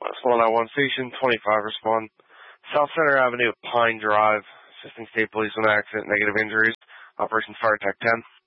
191 Station, 25 respond. South Center Avenue, Pine Drive. Assisting State Police on accident, negative injuries. Operations Fire Tech 10.